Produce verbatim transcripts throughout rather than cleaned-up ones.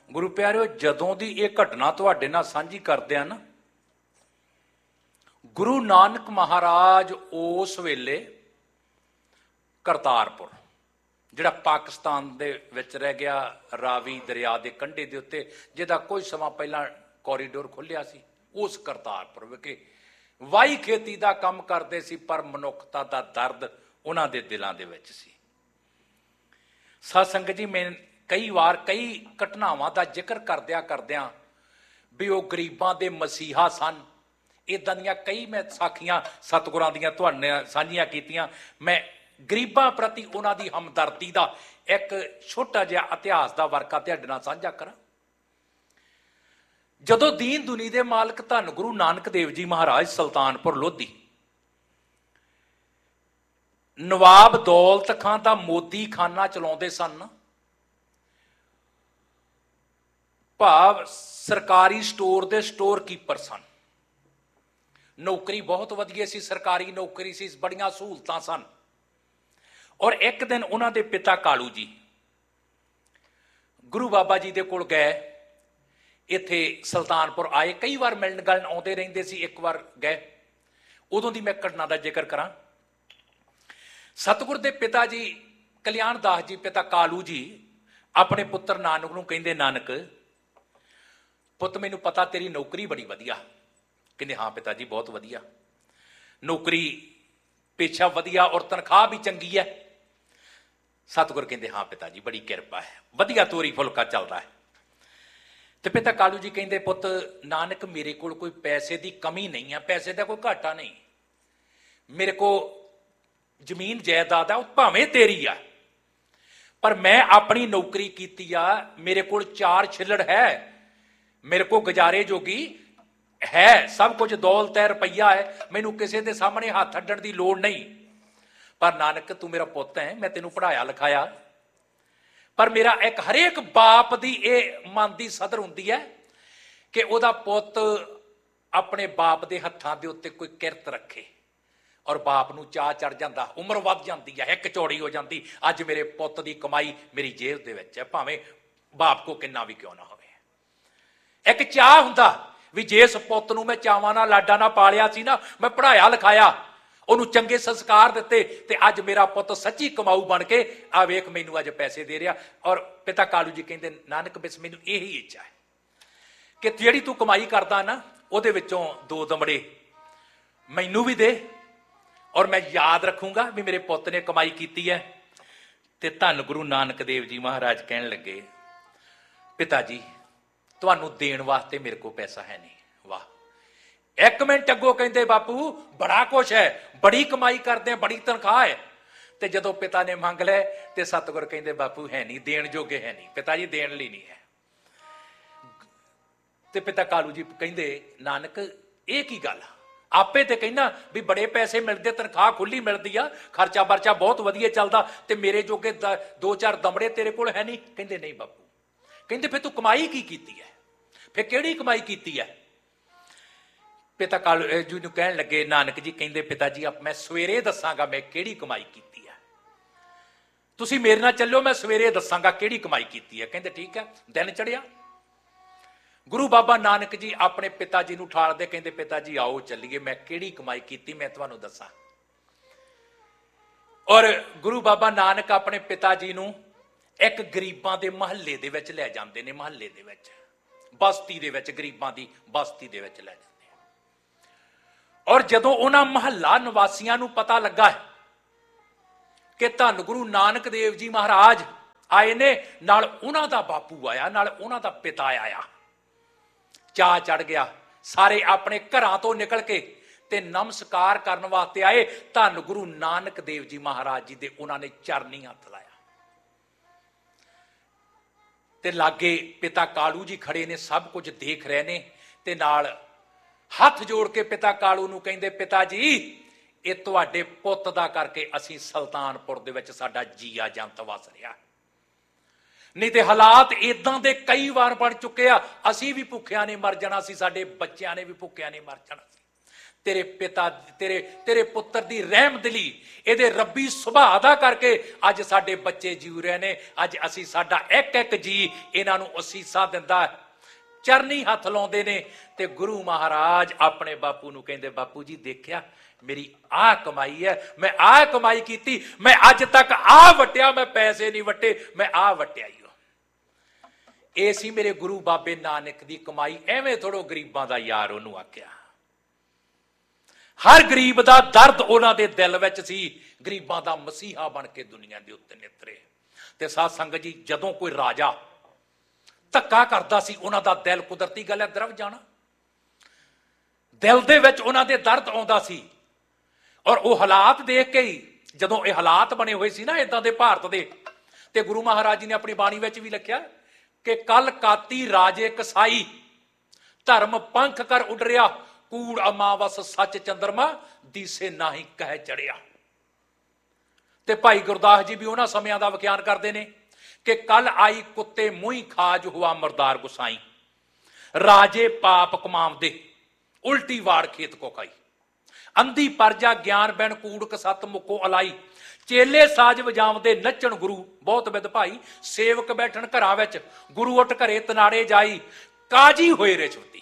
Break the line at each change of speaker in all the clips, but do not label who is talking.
गुरु प्यारिओ, जदों दी ये घटना तुहाडे नाल सांझी करदे आ ना, गुरु नानक महाराज उस वेले करतारपुर जिहड़ा पाकिस्तान दे विच रह गया, रावी दरिया के कंढे दे उत्ते, जिहदा कोई समा पहला कॉरीडोर खुलिया सी, उस करतारपुर विखे वाही खेती का काम करते सी, पर मनुखता का दर्द उन्हां दे दिलां दे विच सी। सत संगत जी, मैं कई बार कई घटनावां का जिक्र करदिया करदिया भी वो गरीबां दे मसीहा सन, इदां दियां कई मैं साखियां सतगुरां दियां तुहाडे नाल साझीआं कीतियां। मैं गरीबां प्रति उन्हां दी हमदर्दी का एक छोटा जिहा इतिहास का वर्का तुहाडे नाल साझा करां। जदों दीन दुनी दे मालक धन गुरु नानक देव जी महाराज सुल्तानपुर लोधी नवाब दौलत खां दा मोदी खाना चलाउंदे सन, भाव सरकारी स्टोर दे स्टोर कीपर सन। नौकरी बहुत वधिया सी, सरकारी नौकरी सी, बड़ियां सहूलतां सन। और एक दिन उन्हां दे पिता कालू जी गुरु बाबा जी दे कोल गए, इत्थे सुल्तानपुर आए, कई बार मिलन गलन आउंदे रहिंदे सी। एक बार गए, उदों दी मैं घटना का जिक्र करां। सतगुर दे पिता जी कल्याण दास जी, पिता कालू जी, अपने पुत्र नानक नूं कहिंदे, नानक पुत मैनूं पता तेरी नौकरी बड़ी वधिया। कहंदे हाँ पिता जी बहुत वधिया नौकरी, पेशा वधिया और तनख्वाह भी चंगी है। सतगुर कहंदे हाँ पिता जी बड़ी किरपा है, वधिया तोरी फुलका चलदा है। तो पिता कालू जी कहंदे पुत नानक मेरे कोल कोई पैसे की कमी नहीं है, पैसे का कोई घाटा नहीं, मेरे को जमीन जायदाद है, भावें तेरी है, पर मैं अपनी नौकरी कीती आ, मेरे को चार छिलड़ है, मेरे को गुजारे जोगी है, सब कुछ दौलत है, रुपया है, मैनू किसी के सामने हाथ अड्डण की लोड़ नहीं। पर नानक तू मेरा पुत है, मैं तेनू पढ़ाया लिखाया, पर मेरा एक हरेक बाप की यह मन की सदर हुंदी है कि वह पुत अपने बाप के हत्थां दे उत्ते कोई किरत रखे, और बाप नूं चाह चढ़ जाता, उम्र वध जाती है, हिक चौड़ी हो जाती, अज मेरे पुत की कमाई मेरी जेब दे विच है, भावें बाप को किन्ना भी क्यों ना होवे। एक चाह हुंदा भी जिस पुत नूं मैं चावां नाल लाडा नाल पालिया सी ना, मैं पढ़ाया लिखाया, उन्होंने चंगे संस्कार दिते, ते अज मेरा पुत सच्ची कमाऊ बन के आ वेख मैनू अज पैसे दे रहा। और पिता कालू जी कहंदे नानक बस मैनू यही इच्छा है कि जिहड़ी तू कमाई करदा ना, उहदे विचों दो दमड़े मैनू भी दे, और मैं याद रखूंगा भी मेरे पुत ने कमाई की है। ते धन गुरु नानक देव जी महाराज कहन लगे पिता जी तुहानू देण वास्ते मेरे को पैसा है नहीं। वाह, एक मिनट अगों कहंदे बापू बड़ा कुछ है, बड़ी कमाई करते हैं, बड़ी तनख्वाह है। ते जदों पिता ने मंग लै ते सतगुर कहंदे बापू है नहीं, देण जोगे है नहीं, पिता जी देण लई नहीं है। ते पिता कालू जी कहंदे नानक ये की गल, आपे ते कहना भी बड़े पैसे मिलते, तनख्वाह खुली मिलती आ, खर्चा बर्चा बहुत वधिया चलदा, ते मेरे जोगे दो चार दमड़े तेरे कोल है नहीं। कहंदे नहीं बापू। कहंदे फिर तू कमाई की कीती है, फिर किहड़ी कमाई कीती है। पिता कालू जी नूं कहण लगे नानक जी कहंदे पिता जी मैं सवेरे दसांगा मैं किहड़ी कमाई कीती है, तुसीं मेरे नाल चलो, मैं सवेरे दसांगा किहड़ी कमाई कीती है। कहंदे ठीक है। दिन चढ़िया, गुरु बाबा नानक जी अपने पिता जी नूं उठालदे, कहंदे पिता जी आओ चलीए, मैं किहड़ी कमाई कीती मैं तुहानूं दसां। और गुरु बाबा नानक अपने पिता जी नूं एक गरीबां दे महल्ले दे विच लै जांदे ने, महल्ले दे विच बस्ती दे विच, गरीबां दी बस्ती दे विच लै जांदे। और जदों उन्हां महल्ला निवासियां नूं पता लगा कि धन गुरु नानक देव जी महाराज आए ने, नाल उन्हां दा बापू आया, नाल उन्हां दा पिता आया, चाह चढ़ गया। सारे अपने घरां तो निकल के ते नमस्कार करन वास्ते आए। धन गुरु नानक देव जी महाराज जी दे उन्हां ने चरनी हथ लाया, ते लागे पिता कालू जी खड़े ने, सब कुछ देख रहे ने, ते नाल हथ जोड़ के पिता कालू नूं कहंदे पिता जी ये तुहाडे पुੱਤ दा करके असीं सुल्तानपुर दे विच साडा जीआ जंत वस रिहा, नहीं ते हालात इदां दे कई बार बन चुके आ, असीं भी भुखिया ने मर जाना सी, साडे बच्चिआं ने भी भुखिया ने मर जाना सी। तेरे पिता तेरे तेरे पुत्र दी रहम दिली ਇਹਦੇ ਰੱਬੀ ਸੁਭਾਅ ਦਾ ਕਰਕੇ ਅੱਜ ਸਾਡੇ ਬੱਚੇ ਜੀਉ ਰਹੇ ਨੇ। ਅੱਜ ਅਸੀਂ ਸਾਡਾ ਇੱਕ ਇੱਕ ਜੀ ਇਹਨਾਂ ਨੂੰ ਅਸੀਸਾਂ ਦਿੰਦਾ, ਚਰਨੀ ਹੱਥ ਲਾਉਂਦੇ ਨੇ। ਤੇ ਗੁਰੂ ਮਹਾਰਾਜ ਆਪਣੇ ਬਾਪੂ ਨੂੰ ਕਹਿੰਦੇ, ਬਾਪੂ ਜੀ ਦੇਖਿਆ ਮੇਰੀ ਆਹ ਕਮਾਈ ਹੈ, ਮੈਂ ਆਹ ਕਮਾਈ ਕੀਤੀ, ਮੈਂ ਅੱਜ ਤੱਕ ਆਹ ਵਟਿਆ, ਮੈਂ ਪੈਸੇ ਨਹੀਂ ਵਟੇ, ਮੈਂ ਆਹ ਵਟਿਆ ਹੀ। ਇਹ ਸੀ ਮੇਰੇ ਗੁਰੂ ਬਾਬੇ ਨਾਨਕ ਦੀ ਕਮਾਈ। ਐਵੇਂ ਥੋੜੋ ਗਰੀਬਾਂ ਦਾ ਯਾਰ ਉਹਨੂੰ ਆਖਿਆ। ਹਰ ਗਰੀਬ ਦਾ ਦਰਦ ਉਹਨਾਂ ਦੇ ਦਿਲ ਵਿੱਚ ਸੀ। ਗਰੀਬਾਂ ਦਾ ਮਸੀਹਾ ਬਣ ਕੇ ਦੁਨੀਆ ਦੇ ਉੱਤੇ ਨਿਤਰੇ। ਤੇ ਸਾਧ ਸੰਗਤ ਜੀ, ਜਦੋਂ ਕੋਈ ਰਾਜਾ ਧੱਕਾ ਕਰਦਾ ਸੀ, ਉਹਨਾਂ ਦਾ ਦਿਲ, ਕੁਦਰਤੀ ਗੱਲ ਹੈ, ਦਰਵ ਜਾਣਾ। ਦਿਲ ਦੇ ਵਿੱਚ ਉਹਨਾਂ ਦੇ ਦਰਦ ਆਉਂਦਾ ਸੀ। ਔਰ ਉਹ ਹਾਲਾਤ ਦੇਖ ਕੇ ਹੀ, ਜਦੋਂ ਇਹ ਹਾਲਾਤ ਬਣੇ ਹੋਏ ਸੀ ਨਾ ਇਦਾਂ ਦੇ ਭਾਰਤ ਦੇ, ਤੇ ਗੁਰੂ ਮਹਾਰਾਜ ਜੀ ਨੇ ਆਪਣੀ ਬਾਣੀ ਵਿੱਚ ਵੀ ਲਿਖਿਆ ਕਿ ਕੱਲ ਕਾਤੀ ਰਾਜੇ ਕਸਾਈ, ਧਰਮ ਪੰਖ ਕਰ ਉਡਰਿਆ, ਕੂੜ ਅਮਾਵਸ ਸੱਚ ਚੰਦਰਮਾ, ਦੀਸੇ ਨਾਹੀ ਕਹਿ ਚੜਿਆ। ਤੇ ਭਾਈ ਗੁਰਦਾਸ ਜੀ ਵੀ ਉਹਨਾਂ ਸਮਿਆਂ ਦਾ ਵਿਖਿਆਨ ਕਰਦੇ ਨੇ ਕਿ ਕੱਲ ਆਈ ਕੁੱਤੇ ਮੂੰਹੀ ਖਾਜ ਹੁਆ ਮਰਦਾਰ ਗੁਸਾਈ, ਰਾਜੇ ਪਾਪ ਕਮਾਵਦੇ ਉਲਟੀ ਵਾਰ ਖੇਤ ਕੋ ਖਾਈ, ਅੰਧੀ ਪਰਜਾ ਗਿਆਨ ਬਿਨ ਕੂੜ ਕਸਤ ਮੁਕੋ ਅਲਾਈ, ਚੇਲੇ ਸਾਜ ਵਜਾਵਦੇ ਨੱਚਣ ਗੁਰੂ ਬਹੁਤ ਵਿਦ ਭਾਈ, ਸੇਵਕ ਬੈਠਣ ਘਰਾਂ ਵਿੱਚ ਗੁਰੂ ਉੱਠ ਘਰੇ ਤਨਾੜੇ ਜਾਈ, ਕਾਜੀ ਹੋਏ ਰਿਸ਼ਵਤੀ।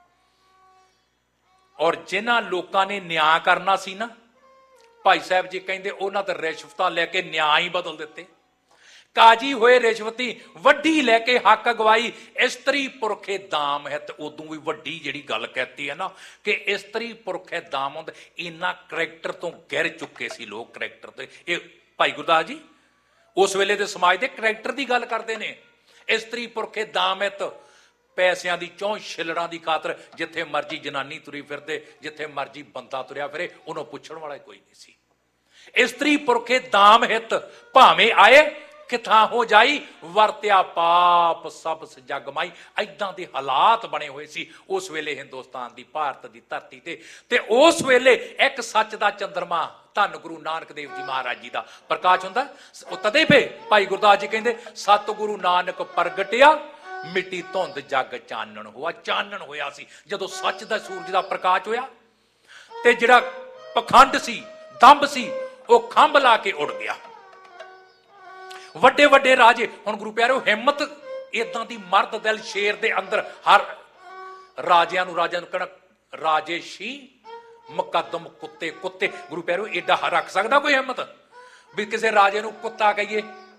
ਔਰ ਜਿਨ੍ਹਾਂ ਲੋਕਾਂ ਨੇ ਨਿਆਂ ਕਰਨਾ ਸੀ ਨਾ, ਭਾਈ ਸਾਹਿਬ ਜੀ ਕਹਿੰਦੇ ਉਹਨਾਂ ਤੇ ਰਿਸ਼ਵਤਾਂ ਲੈ ਕੇ ਨਿਆਂ ਹੀ ਬਦਲ ਦਿੱਤੇ। ਕਾਜੀ ਹੋਏ ਰਿਸ਼ਵਤੀ, ਵੱਡੀ ਲੈ ਕੇ ਹੱਕ ਅਗਵਾਈ, ਇਸਤਰੀ ਪੁਰਖੇ ਦਾਮ ਹੈ। ਤੇ ਉਦੋਂ ਵੀ ਵੱਡੀ ਜਿਹੜੀ ਗੱਲ ਕਹਿਤੀ ਹੈ ਨਾ ਕਿ ਇਸਤਰੀ ਪੁਰਖੇ ਦਾਮ ਹੁੰਦਾ, ਇੰਨਾ ਕਰੈਕਟਰ ਤੋਂ ਗਿਰ ਚੁੱਕੇ ਸੀ ਲੋਕ, ਕਰੈਕਟਰ ਤੇ। ਇਹ ਭਾਈ ਗੁਰਦਾਸ ਜੀ ਉਸ ਵੇਲੇ ਦੇ ਸਮਾਜ ਦੇ ਕਰੈਕਟਰ ਦੀ ਗੱਲ ਕਰਦੇ ਨੇ। ਇਸਤਰੀ ਪੁਰਖੇ ਦਾਮਿਤ, ਪੈਸਿਆਂ ਦੀ ਚੌਂ ਛਿਲੜਾਂ ਦੀ ਖਾਤਰ ਜਿੱਥੇ ਮਰਜੀ ਜਨਾਨੀ ਤੁਰੀ ਫਿਰਦੇ, ਜਿੱਥੇ ਮਰਜੀ ਬੰਦਾ ਤੁਰਿਆ ਫਿਰੇ, ਉਹਨੂੰ ਪੁੱਛਣ ਵਾਲਾ ਕੋਈ ਨਹੀਂ ਸੀ। ਇਸਤਰੀ ਪੁਰਖੇ ਦਾਮ ਹਿੱਤ, ਭਾਵੇਂ ਆਏ ਕਿਥਾਂ ਹੋ ਜਾਈ, ਵਰਤਿਆ ਪਾਪ ਸਭ ਜਗ ਮਾਈ। ਏਦਾਂ ਦੇ ਹਾਲਾਤ ਬਣੇ ਹੋਏ ਸੀ ਉਸ ਵੇਲੇ ਹਿੰਦੁਸਤਾਨ ਦੀ, ਭਾਰਤ ਦੀ ਧਰਤੀ ਤੇ। ਤੇ ਉਸ ਵੇਲੇ ਇੱਕ ਸੱਚ ਦਾ ਚੰਦਰਮਾ ਧੰਨ ਗੁਰੂ ਨਾਨਕ ਦੇਵ ਜੀ ਮਹਾਰਾਜ ਜੀ ਦਾ ਪ੍ਰਕਾਸ਼ ਹੁੰਦਾ। ਉਹ ਤਦੇ ਫੇ ਭਾਈ ਗੁਰਦਾਸ ਜੀ ਕਹਿੰਦੇ, ਸਤਿਗੁਰੂ ਨਾਨਕ ਪ੍ਰਗਟਿਆ, ਮਿੱਟੀ ਧੁੰਦ ਜਗ ਚਾਨਣ ਹੋਆ। ਚਾਨਣ ਹੋਇਆ ਸੀ ਜਦੋਂ ਸੱਚ ਦਾ ਸੂਰਜ ਦਾ ਪ੍ਰਕਾਸ਼ ਹੋਇਆ। ਤੇ ਜਿਹੜਾ ਪਖੰਡ ਸੀ, ਦੰਭ ਸੀ, ਉਹ ਖੰਭ ਲਾ ਕੇ ਉੜ ਗਿਆ। ਵੱਡੇ ਵੱਡੇ ਰਾਜੇ, ਹੁਣ ਗੁਰੂ ਪਿਆਰਿਓ ਹਿੰਮਤ ਇਦਾਂ ਦੀ, ਮਰਦ ਦਿਲ ਸ਼ੇਰ ਦੇ ਅੰਦਰ, ਹਰ ਰਾਜਿਆਂ ਨੂੰ ਰਾਜਿਆਂ ਨੂੰ ਕਹਿਣਾ ਰਾਜੇਸ਼ੀ ਮੁਕੱਦਮ ਕੁੱਤੇ ਕੁੱਤੇ। ਗੁਰੂ ਪਿਆਰਿਓ ਏਡਾ ਰੱਖ ਸਕਦਾ ਕੋਈ ਹਿੰਮਤ ਵੀ ਕਿਸੇ ਰਾਜੇ ਨੂੰ ਕੁੱਤਾ ਕਹੀਏ?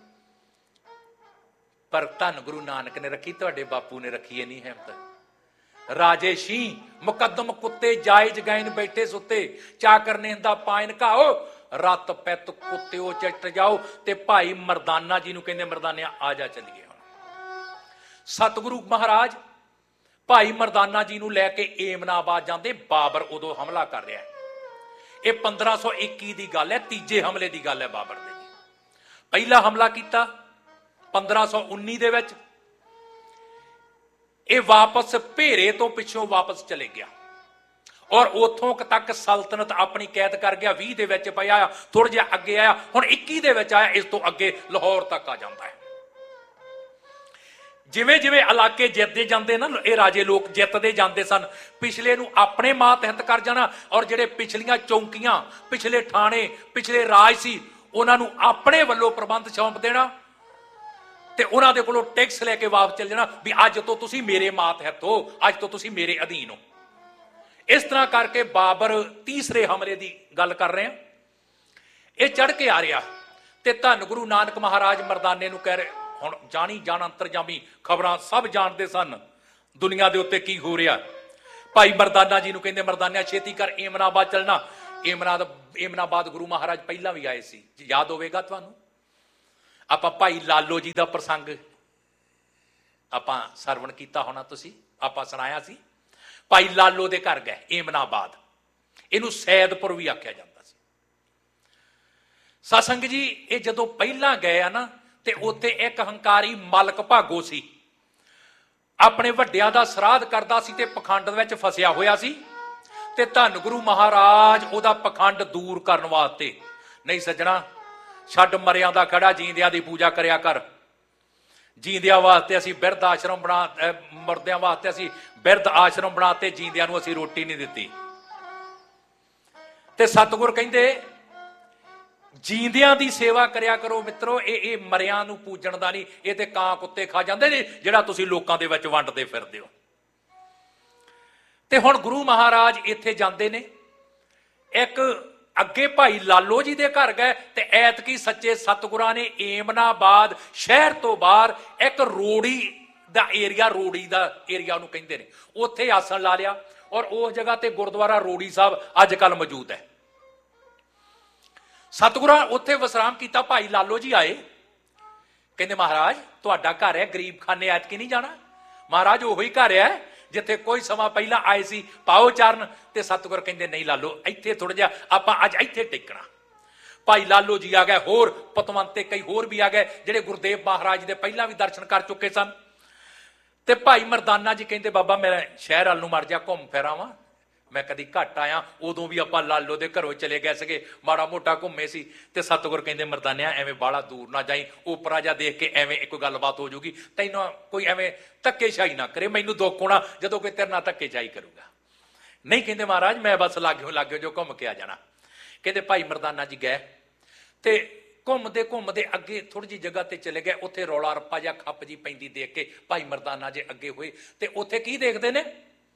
ਪਰ ਧੰਨ ਗੁਰੂ ਨਾਨਕ ਨੇ ਰੱਖੀ, ਤੁਹਾਡੇ ਬਾਪੂ ਨੇ ਰੱਖੀ ਇਹ ਨਹੀਂ ਹਿੰਮਤ। ਰਾਜੇਸ਼ੀ ਮੁਕੱਦਮ ਕੁੱਤੇ, ਜਾਇਜ਼ ਗੈਨ ਬੈਠੇ ਸੁੱਤੇ, ਚਾਕਰ ਨੇਂਦਾ ਪਾਇਨ ਘਾਓ, ਰਤ ਪਿੱਤ ਕੁੱਤਿਓ ਚੱਟ ਜਾਓ। ਤੇ ਭਾਈ ਮਰਦਾਨਾ ਜੀ ਨੂੰ ਕਹਿੰਦੇ, ਮਰਦਾਨਿਆ ਆ ਜਾ ਚੱਲੀਏ। ਹੁਣ ਸਤਿਗੁਰੂ ਮਹਾਰਾਜ ਭਾਈ ਮਰਦਾਨਾ ਜੀ ਨੂੰ ਲੈ ਕੇ ਏਮਨਾਬਾਦ ਜਾਂਦੇ। ਬਾਬਰ ਉਦੋਂ ਹਮਲਾ ਕਰ ਰਿਹਾ। ਇਹ ਪੰਦਰਾਂ ਸੌ ਇੱਕੀ ਦੀ ਗੱਲ ਹੈ, ਤੀਜੇ ਹਮਲੇ ਦੀ ਗੱਲ ਹੈ ਬਾਬਰ ਦੇ ਜੀ। ਪਹਿਲਾ ਹਮਲਾ ਕੀਤਾ ਪੰਦਰਾਂ ਸੌ ਉੱਨੀ ਦੇ ਵਿੱਚ। ਇਹ ਵਾਪਸ ਭੇਰੇ ਤੋਂ ਪਿੱਛੋਂ ਵਾਪਸ ਚਲੇ ਗਿਆ ਔਰ ਉਥੋਂ ਤੱਕ ਸਲਤਨਤ ਆਪਣੀ ਕੈਦ ਕਰ ਗਿਆ। ਵੀਹ ਦੇ ਵਿੱਚ ਪਿਆ, ਥੋੜਾ ਜਿਹਾ ਅੱਗੇ ਆਇਆ, ਹੁਣ ਇੱਕੀ ਦੇ ਵਿੱਚ ਆਇਆ, ਇਸ ਤੋਂ ਅੱਗੇ ਲਾਹੌਰ ਤੱਕ ਆ ਜਾਂਦਾ ਹੈ। ਜਿਵੇਂ ਜਿਵੇਂ ਇਲਾਕੇ ਜਿੱਤਦੇ ਜਾਂਦੇ ਨਾ ਇਹ ਰਾਜੇ, ਲੋਕ ਜਿੱਤਦੇ ਜਾਂਦੇ ਸਨ, ਪਿਛਲੇ ਨੂੰ ਆਪਣੇ ਮਾਤਹਿਤ ਕਰ ਜਾਣਾ, ਔਰ ਜਿਹੜੇ ਪਿਛਲੀਆਂ ਚੌਂਕੀਆਂ, ਪਿਛਲੇ ਥਾਣੇ, ਪਿਛਲੇ ਰਾਜ ਸੀ, ਉਹਨਾਂ ਨੂੰ ਆਪਣੇ ਵੱਲੋਂ ਪ੍ਰਬੰਧ ਸੌਂਪ ਦੇਣਾ ਤੇ ਉਹਨਾਂ ਦੇ ਕੋਲੋਂ ਟੈਕਸ ਲੈ ਕੇ ਵਾਪਸ ਚਲ ਜਾਣਾ ਵੀ ਅੱਜ ਤੋਂ ਤੁਸੀਂ ਮੇਰੇ ਮਾਤਹਿਤ ਹੋ, ਅੱਜ ਤੋਂ ਤੁਸੀਂ ਮੇਰੇ ਅਧੀਨ ਹੋ। ਇਸ ਤਰ੍ਹਾਂ ਕਰਕੇ ਬਾਬਰ ਤੀਸਰੇ ਹਮਲੇ ਦੀ ਗੱਲ ਕਰ ਰਹੇ ਆ। ਇਹ ਚੜ ਕੇ ਆ ਰਿਹਾ ਤੇ ਧੰਨ ਗੁਰੂ ਨਾਨਕ ਮਹਾਰਾਜ ਮਰਦਾਨੇ ਨੂੰ ਕਹਿ ਰਹੇ, ਹੁਣ ਜਾਣੀ ਜਾਣ ਅੰਤਰਜਾਮੀ ਖਬਰਾਂ ਸਭ ਜਾਣਦੇ ਸਨ ਦੁਨੀਆ ਦੇ ਉੱਤੇ ਕੀ ਹੋ ਰਿਹਾ। ਭਾਈ ਮਰਦਾਨਾ ਜੀ ਨੂੰ ਕਹਿੰਦੇ, ਮਰਦਾਨਿਆ ਛੇਤੀ ਕਰ, ਏਮਨਾਬਾਦ ਚੱਲਣਾ। ਏਮਨਾਬਾਦ ਏਮਨਾਬਾਦ ਗੁਰੂ ਮਹਾਰਾਜ ਪਹਿਲਾਂ ਵੀ ਆਏ ਸੀ, ਯਾਦ ਹੋਵੇਗਾ ਤੁਹਾਨੂੰ। ਆਪਾਂ ਭਾਈ ਲਾਲੋ ਜੀ ਦਾ ਪ੍ਰਸੰਗ ਆਪਾਂ ਸਰਵਣ ਕੀਤਾ ਹੋਣਾ, ਤੁਸੀਂ, ਆਪਾਂ ਸੁਣਾਇਆ ਸੀ। ਭਾਈ ਲਾਲੋ ਦੇ ਘਰ ਗਏ ਏਮਨਾਬਾਦ, ਇਹਨੂੰ ਸੈਦਪੁਰ ਵੀ ਆਖਿਆ ਜਾਂਦਾ ਸੀ। ਸਤਸੰਗ ਜੀ, ਇਹ ਜਦੋਂ ਪਹਿਲਾਂ ਗਏ ਆ ਨਾ, ਤੇ ਉੱਥੇ ਇੱਕ ਹੰਕਾਰੀ ਮਲਕ ਭਾਗੋ ਸੀ, ਆਪਣੇ ਵੱਡਿਆਂ ਦਾ ਸਰਾਧ ਕਰਦਾ ਸੀ ਤੇ ਪਖੰਡ ਵਿੱਚ ਫਸਿਆ ਹੋਇਆ ਸੀ। ਤੇ ਧੰਨ ਗੁਰੂ ਮਹਾਰਾਜ ਉਹਦਾ ਪਖੰਡ ਦੂਰ ਕਰਨ ਵਾਸਤੇ, ਨਹੀਂ ਸੱਜਣਾ, ਛੱਡ ਮਰਿਆਂ ਦਾ ਖੜਾ, ਜੀਂਦਿਆਂ ਦੀ ਪੂਜਾ ਕਰਿਆ ਕਰ। ਜੀਂਦਿਆਂ ਵਾਸਤੇ ਅਸੀਂ ਬਿਰਧ ਆਸ਼ਰਮ ਬਣਾ, ਮਰਦਿਆਂ ਵਾਸਤੇ ਅਸੀਂ ਬਿਰਧ ਆਸ਼ਰਮ ਬਣਾਤੇ, ਜੀਂਦਿਆਂ ਨੂੰ ਅਸੀਂ ਰੋਟੀ ਨਹੀਂ ਦਿੱਤੀ। ਤੇ ਸਤਿਗੁਰ ਕਹਿੰਦੇ ਜੀਂਦਿਆਂ ਦੀ ਸੇਵਾ ਕਰਿਆ ਕਰੋ ਮਿੱਤਰੋ, ਇਹ ਇਹ ਮਰਿਆਂ ਨੂੰ ਪੂਜਣ ਦਾ ਨਹੀਂ, ਇਹ ਤੇ ਕਾਂ ਕੁੱਤੇ ਖਾ ਜਾਂਦੇ ਨੇ ਜਿਹੜਾ ਤੁਸੀਂ ਲੋਕਾਂ ਦੇ ਵਿੱਚ ਵੰਡਦੇ ਫਿਰਦੇ ਹੋ। ਤੇ ਹੁਣ ਗੁਰੂ ਮਹਾਰਾਜ ਇੱਥੇ ਜਾਂਦੇ ਨੇ, ਇੱਕ ਅੱਗੇ ਭਾਈ ਲਾਲੋ ਜੀ ਦੇ ਘਰ ਗਏ ਤੇ ਐਤਕੀ ਸੱਚੇ ਸਤਿਗੁਰਾਂ ਨੇ ਏਮਨਾਬਾਦ ਸ਼ਹਿਰ ਤੋਂ ਬਾਹਰ ਇੱਕ ਰੋੜੀ ਦਾ ਏਰੀਆ, ਰੋੜੀ ਦਾ ਏਰੀਆ ਉਹਨੂੰ ਕਹਿੰਦੇ ਨੇ, ਉੱਥੇ ਆਸਣ ਲਾ ਲਿਆ ਔਰ ਉਸ ਜਗ੍ਹਾ ਤੇ ਗੁਰਦੁਆਰਾ ਰੋੜੀ ਸਾਹਿਬ ਅੱਜ ਕੱਲ ਮੌਜੂਦ ਹੈ। ਸਤਿਗੁਰਾਂ ਉੱਥੇ ਵਿਸਰਾਮ ਕੀਤਾ। ਭਾਈ ਲਾਲੋ ਜੀ ਆਏ, ਕਹਿੰਦੇ ਮਹਾਰਾਜ ਤੁਹਾਡਾ ਘਰ ਹੈ, ਗਰੀਬ ਖਾਨੇ ਐਤਕੀ ਨਹੀਂ ਜਾਣਾ। ਮਹਾਰਾਜ ਉਹੀ ਘਰ ਹੈ ਜਿੱਥੇ ਕੋਈ ਸਮਾਂ ਪਹਿਲਾਂ ਆਏ ਸੀ, ਪਾਓ ਚਰਨ। ਤੇ ਸਤਿਗੁਰ ਕਹਿੰਦੇ ਨਹੀਂ ਲਾਲੋ, ਇੱਥੇ ਥੋੜਾ ਜਿਹਾ ਆਪਾਂ ਅੱਜ ਇੱਥੇ ਟਿਕਣਾ। ਭਾਈ ਲਾਲੋ ਜੀ ਆ ਗਏ, ਹੋਰ ਪਤਵੰਤ ਤੇ ਕਈ ਹੋਰ ਵੀ ਆ ਗਏ ਜਿਹੜੇ ਗੁਰਦੇਵ ਮਹਾਰਾਜ ਦੇ ਪਹਿਲਾਂ ਵੀ ਦਰਸ਼ਨ ਕਰ ਚੁੱਕੇ ਸਨ। ਤੇ ਭਾਈ ਮਰਦਾਨਾ ਜੀ ਕਹਿੰਦੇ ਬਾਬਾ ਮੈਂ ਸ਼ਹਿਰ ਵੱਲ ਨੂੰ ਮਰ ਜਾ, ਘੁੰਮ ਫਿਰ ਆਵਾਂ, ਮੈਂ ਕਦੀ ਘੱਟ ਆਇਆ, ਉਦੋਂ ਵੀ ਆਪਾਂ ਲਾਲੋ ਦੇ ਘਰੋਂ ਚਲੇ ਗਏ ਸੀਗੇ, ਮਾੜਾ ਮੋਟਾ ਘੁੰਮੇ ਸੀ। ਤੇ ਸਤਿਗੁਰ ਕਹਿੰਦੇ ਮਰਦਾਨਿਆ ਐਵੇਂ ਬਾਹਲਾ ਦੂਰ ਨਾ ਜਾਈ, ਉਪਰਾ ਜਾ ਦੇਖ ਕੇ ਐਵੇਂ ਇੱਕ ਗੱਲਬਾਤ ਹੋ ਜੂਗੀ, ਤੈਨੂੰ ਕੋਈ ਐਵੇਂ ਧੱਕੇਸ਼ਾਹੀ ਨਾ ਕਰੇ, ਮੈਨੂੰ ਦੁੱਖ ਹੋਣਾ ਜਦੋਂ ਕੋਈ ਤੇਰੇ ਨਾਲ ਧੱਕੇਸ਼ਾਹੀ ਕਰੂਗਾ। ਨਹੀਂ ਕਹਿੰਦੇ ਮਹਾਰਾਜ ਮੈਂ ਬਸ ਲਾਗਿਓ ਲਾਗਿਓ ਜੋ ਘੁੰਮ ਕੇ ਆ ਜਾਣਾ। ਕਹਿੰਦੇ ਭਾਈ ਮਰਦਾਨਾ ਜੀ ਗਏ ਤੇ ਘੁੰਮਦੇ ਘੁੰਮਦੇ ਅੱਗੇ ਥੋੜੀ ਜਿਹੀ ਜਗ੍ਹਾ ਤੇ ਚਲੇ ਗਏ। ਉੱਥੇ ਰੌਲਾ ਰੱਪਾ ਜਾਂ ਖੱਪ ਜੀ ਪੈਂਦੀ ਦੇਖ ਕੇ ਭਾਈ ਮਰਦਾਨਾ ਜੀ ਅੱਗੇ ਹੋਏ ਤੇ ਉੱਥੇ ਕੀ ਦੇਖਦੇ ਨੇ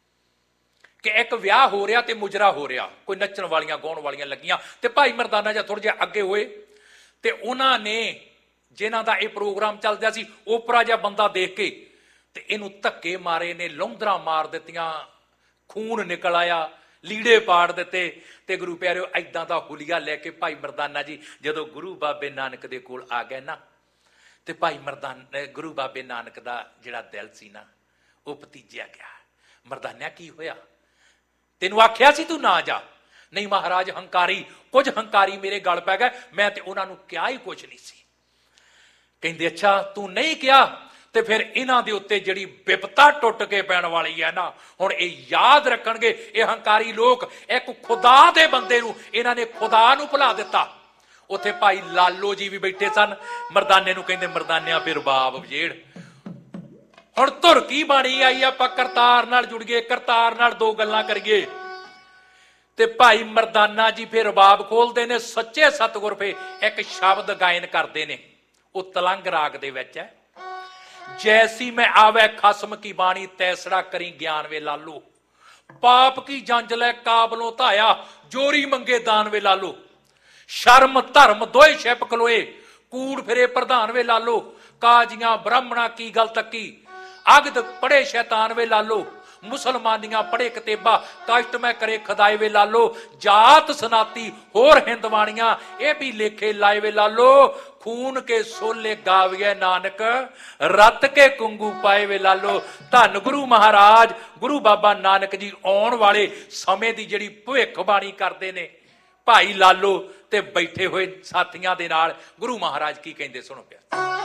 ਕਿ ਇੱਕ ਵਿਆਹ ਹੋ ਰਿਹਾ ਤੇ ਮੁਜਰਾ ਹੋ ਰਿਹਾ, ਕੋਈ ਨੱਚਣ ਵਾਲੀਆਂ ਗਾਉਣ ਵਾਲੀਆਂ ਲੱਗੀਆਂ। ਤੇ ਭਾਈ ਮਰਦਾਨਾ ਜੀ ਥੋੜਾ ਜਿਹਾ ਅੱਗੇ ਹੋਏ ਤੇ ਉਹਨਾਂ ਨੇ ਜਿਨ੍ਹਾਂ ਦਾ ਇਹ ਪ੍ਰੋਗਰਾਮ ਚੱਲਦਾ ਸੀ, ਓਪਰਾ ਜਿਹਾ ਬੰਦਾ ਦੇਖ ਕੇ ਤੇ ਇਹਨੂੰ ਧੱਕੇ ਮਾਰੇ ਨੇ, ਲੌਂਦਰਾਂ ਮਾਰ ਦਿੱਤੀਆਂ, ਖੂਨ ਨਿਕਲ ਆਇਆ, ਲੀੜੇ ਪਾੜ ਦਿੱਤੇ। ਤੇ ਗੁਰੂ ਪਿਆਰਿਓ ਏਦਾਂ ਦਾ ਹੁਲੀਆ ਲੈ ਕੇ ਭਾਈ ਮਰਦਾਨਾ ਜੀ ਜਦੋਂ ਗੁਰੂ ਬਾਬੇ ਨਾਨਕ ਦੇ ਕੋਲ ਆ ਗਏ ਨਾ, ਤੇ ਭਾਈ ਮਰਦਾਨਾ ਗੁਰੂ ਬਾਬੇ ਨਾਨਕ ਦਾ ਜਿਹੜਾ ਦਿਲ ਸੀ ਨਾ ਉਹ ਭਤੀਜਿਆ ਗਿਆ। ਮਰਦਾਨਿਆ ਕੀ ਹੋਇਆ, ਤੈਨੂੰ ਆਖਿਆ ਸੀ ਤੂੰ ਨਾ ਜਾ। ਨਹੀਂ ਮਹਾਰਾਜ ਹੰਕਾਰੀ, ਕੁਝ ਹੰਕਾਰੀ ਮੇਰੇ ਗਲ ਪੈ ਗਏ, ਮੈਂ ਤੇ ਉਹਨਾਂ ਨੂੰ ਕਿਹਾ ਹੀ ਕੁਝ ਨਹੀਂ ਸੀ। ਕਹਿੰਦੇ ਅੱਛਾ ਤੂੰ ਨਹੀਂ ਕਿਹਾ ਤੇ ਫਿਰ ਇਹਨਾਂ ਦੇ ਉੱਤੇ ਜਿਹੜੀ ਵਿਪਤਾ ਟੁੱਟ ਕੇ ਪੈਣ ਵਾਲੀ ਹੈ ਨਾ, ਹੁਣ ਇਹ ਯਾਦ ਰੱਖਣਗੇ ਇਹ ਹੰਕਾਰੀ ਲੋਕ, ਇੱਕ ਖੁਦਾ ਦੇ ਬੰਦੇ ਨੂੰ ਇਹਨਾਂ ਨੇ ਖੁਦਾ ਨੂੰ ਭੁਲਾ ਦਿੱਤਾ। ਉੱਥੇ ਭਾਈ ਲਾਲੋ ਜੀ ਵੀ ਬੈਠੇ ਸਨ। ਮਰਦਾਨੇ ਨੂੰ ਕਹਿੰਦੇ ਮਰਦਾਨਿਆ ਫਿਰ ਰਬਾਬ ਵਜੇੜ। ਹੁਣ ਧੁਰ ਕੀ ਬਾਣੀ ਆਈ, ਆਪਾਂ ਕਰਤਾਰ ਨਾਲ ਜੁੜ ਗਏ, ਕਰਤਾਰ ਨਾਲ ਦੋ ਗੱਲਾਂ ਕਰੀਏ। ਤੇ ਭਾਈ ਮਰਦਾਨਾ ਜੀ ਫਿਰ ਰਬਾਬ ਖੋਲਦੇ ਨੇ, ਸੱਚੇ ਸਤਿਗੁਰ ਫੇ ਇੱਕ ਸ਼ਬਦ ਗਾਇਨ ਕਰਦੇ ਨੇ, ਉਹ ਤਲੰਗ ਰਾਗ ਦੇ ਵਿੱਚ ਹੈ। ਜੈਸੀ ਮੈਂ ਆਵੇ ਖਸਮ ਕੀ ਬਾਣੀ, ਤੈਸੜਾ ਕਰੀ ਗਿਆਨ ਵੇ ਲਾਲੋ। ਪਾਪ ਕੀ ਜੰਜ ਲੈ ਕਾਬਲੋਂ ਧਾਇਆ, ਜੋਰੀ ਮੰਗੇ ਦਾਨ ਵੇ ਲਾਲੋ। ਸ਼ਰਮ ਧਰਮ ਦੋਏ ਛਿਪ ਖਲੋਏ, ਕੂੜ ਫਿਰੇ ਪ੍ਰਧਾਨ ਵੇ ਲਾਲੋ। ਕਾਜੀਆਂ ਬ੍ਰਾਹਮਣਾ ਕੀ ਗੱਲ ਤੱਕੀ, ਅਗਦ ਪੜੇ ਸ਼ੈਤਾਨ ਵੇ ਲਾਲੋ। ਮੁਸਲਮਾਨੀਆਂ ਪੜੇ ਕਤੇਬਾ, ਕਸ਼ਟ ਮੈਂ ਕਰੇ ਖਦਾਏ ਵੇ ਲਾਲੋ। ਜਾਤ ਸਨਾਤੀ ਹੋਰ ਹਿੰਦਵਾਣੀਆਂ, ਇਹ ਵੀ ਲੇਖੇ ਲਾਏ ਵੇ ਲਾਲੋ। ਖੂਨ ਕੇ ਸੋਲੇ ਗਾਵੀਏ ਨਾਨਕ, ਰੱਤ ਕੇ ਕੁੰਗੂ ਪਾਏ ਵੇ ਲਾਲੋ। ਧੰਨ ਗੁਰੂ ਮਹਾਰਾਜ ਗੁਰੂ ਬਾਬਾ ਨਾਨਕ ਜੀ ਆਉਣ ਵਾਲੇ ਸਮੇਂ ਦੀ ਜਿਹੜੀ ਭਵਿੱਖਬਾਣੀ ਕਰਦੇ ਨੇ ਭਾਈ ਲਾਲੋ ਤੇ ਬੈਠੇ ਹੋਏ ਸਾਥੀਆਂ ਦੇ ਨਾਲ। ਗੁਰੂ ਮਹਾਰਾਜ ਕੀ ਕਹਿੰਦੇ ਸੁਣੋ ਪਿਆ।